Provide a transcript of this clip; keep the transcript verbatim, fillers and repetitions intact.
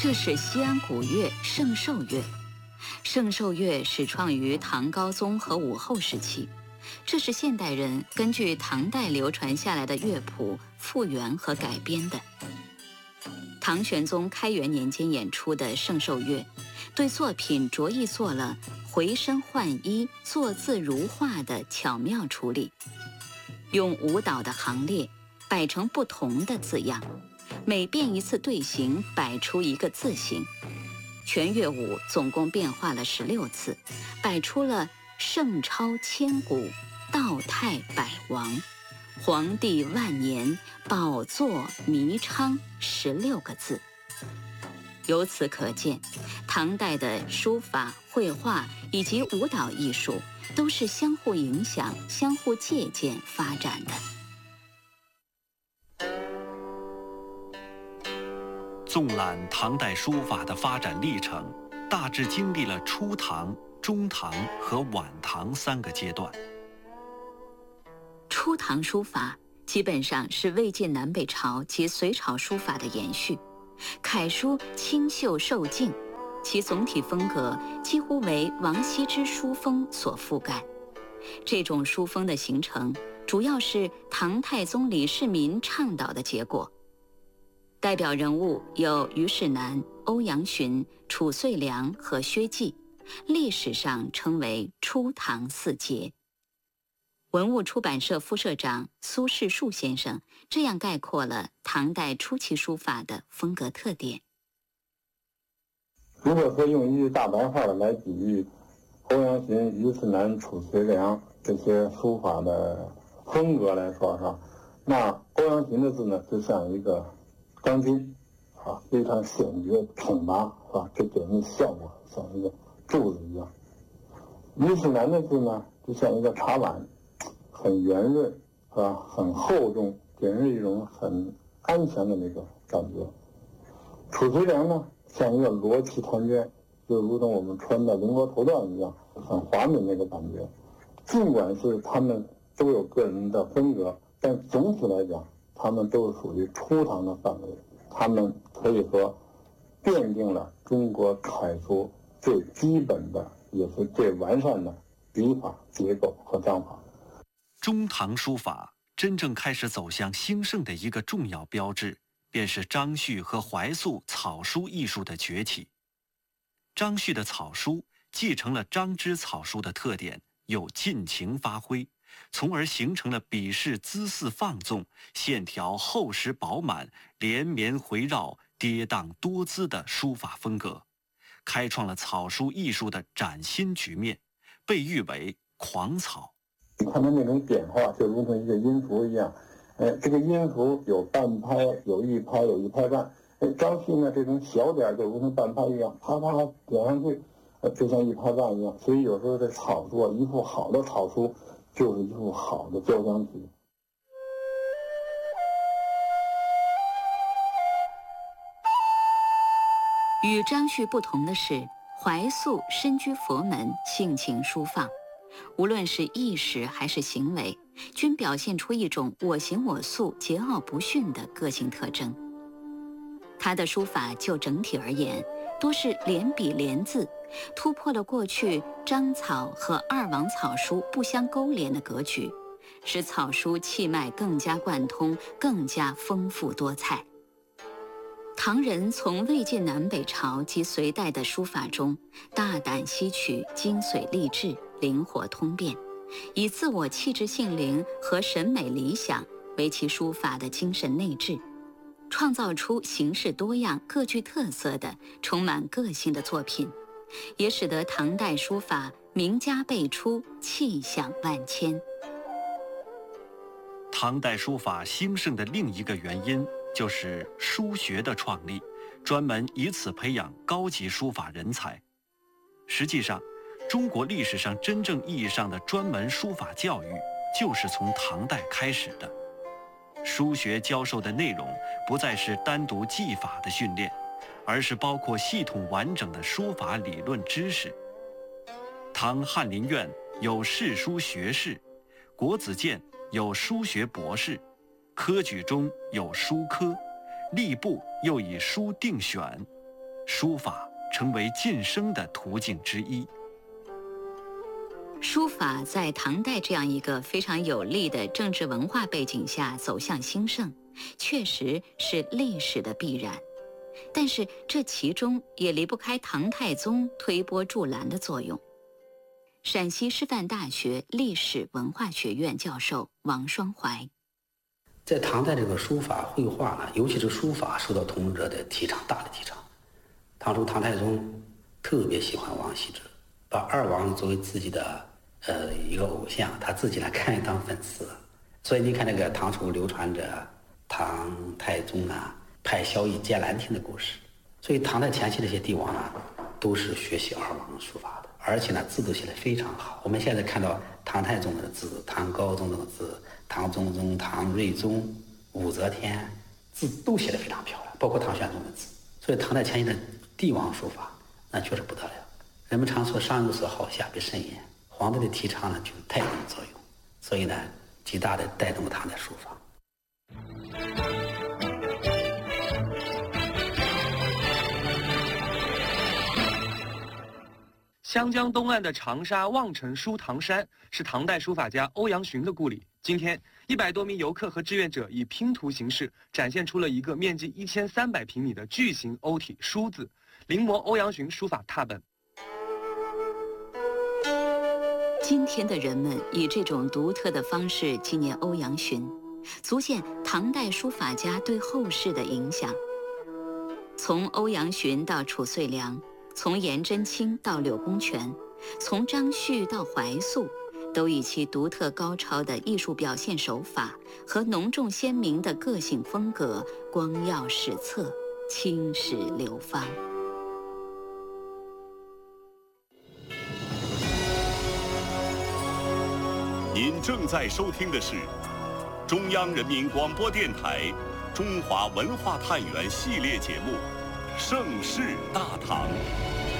这是西安古乐圣寿乐。圣寿乐始创于唐高宗和武后时期，这是现代人根据唐代流传下来的乐谱复原和改编的。唐玄宗开元年间演出的圣寿乐，对作品着意做了回身换衣、坐字如画的巧妙处理，用舞蹈的行列摆成不同的字样，每变一次队形，摆出一个字形。全乐舞总共变化了十六次，摆出了圣超千古、道泰百王、皇帝万年、宝座弥昌十六个字。由此可见，唐代的书法、绘画以及舞蹈艺术都是相互影响、相互借鉴发展的。 纵览唐代书法的发展历程，大致经历了初唐、中唐和晚唐三个阶段。 初唐书法基本上是魏晋南北朝及隋朝书法的延续，楷书清秀受静，其总体风格几乎为王羲之书风所覆盖。这种书风的形成，主要是唐太宗李世民倡导的结果。代表人物有虞世南、欧阳询、褚遂良和薛稷，历史上称为初唐四杰。文物出版社副社长苏世树先生这样概括了唐代初期书法的风格特点。 如果说用一句大白话的来比喻欧阳询、虞世南、褚遂良这些书法的风格来说上，那欧阳询的字呢，就像一个钢筋啊，非常显觉挺拔，是吧？这给人效果像一个柱子一样。虞世南的字呢，就像一个茶碗，很圆润，是吧？很厚重，给人一种很安详的那个感觉。褚遂良呢，像一个罗旗团绢，就如同我们穿的绫罗头缎一样，很华美那个感觉。尽管是他们都有个人的风格，但总体来讲，他们都是属于初唐的范围，他们可以说奠定了中国楷书最基本的也是最完善的笔法结构和章法。 中唐书法真正开始走向兴盛的一个重要标志，便是张旭和怀素草书艺术的崛起。张旭的草书继承了张芝草书的特点，有尽情发挥，从而形成了笔势姿势放纵、线条厚实饱满、连绵回绕、跌宕多姿的书法风格，开创了草书艺术的崭新局面，被誉为狂草。 你看它那种变化，就如同一个音符一样，哎，这个音符有半拍，有一拍，有一拍半。哎，张旭呢，这种小点就如同半拍一样，啪啪点上去，呃，就像一拍半一样。所以有时候这草书啊，一幅好的草书就是一幅好的交响曲。 与张旭不同的是，怀素身居佛门，性情舒放，无论是意识还是行为，均表现出一种我行我素、桀骜不驯的个性特征。他的书法就整体而言，多是连笔连字，突破了过去章草和二王草书不相勾连的格局，使草书气脉更加贯通，更加丰富多彩。唐人从魏晋南北朝及隋代的书法中大胆吸取精髓励志、灵活通变，以自我气质性灵和审美理想为其书法的精神内质，创造出形式多样、各具特色的充满个性的作品，也使得唐代书法名家辈出，气象万千。 唐代书法兴盛的另一个原因就是书学的创立，专门以此培养高级书法人才。实际上，中国历史上真正意义上的专门书法教育，就是从唐代开始的。书学教授的内容不再是单独技法的训练，而是包括系统完整的书法理论知识。唐翰林院有世书学士，国子监有书学博士，科举中有书科，吏部又以书定选， 书法成为晋升的途径之一。 书法在唐代这样一个非常有利的政治文化背景下走向兴盛，确实是历史的必然。但是这其中也离不开唐太宗推波助澜的作用。陕西师范大学历史文化学院教授王双怀， 在唐代这个书法绘画呢，尤其是书法受到统治者的提倡，大的提倡。当初唐太宗特别喜欢王羲之，把二王作为自己的呃一个偶像，他自己呢甘愿当粉丝。所以你看这个唐初流传着唐太宗啊派萧绎建兰亭的故事。所以唐代前期这些帝王呢，都是学习二王书法的，而且呢字都写得非常好。我们现在看到唐太宗的字、唐高宗的字、唐宗宗、唐睿宗、武则天字都写得非常漂亮，包括唐玄宗的字。所以唐代前期的帝王书法那确实不得了。人们常说上有所好，下必甚焉。皇帝的提倡呢具有带动作用，所以呢极大的带动了唐代书法。 湘江东岸的长沙望城书堂山是唐代书法家欧阳询的故里。今天，一百多名游客和志愿者以拼图形式展现出了一个面积一千三百平米的巨型欧体书字，临摹欧阳询书法拓本。 今天的人们以这种独特的方式纪念欧阳询，足见唐代书法家对后世的影响。从欧阳询到褚遂良，从颜真卿到柳公权，从张旭到怀素，都以其独特高超的艺术表现手法和浓重鲜明的个性风格，光耀史册，青史流芳。 您正在收听的是中央人民广播电台中华文化探源系列节目《盛世大唐》。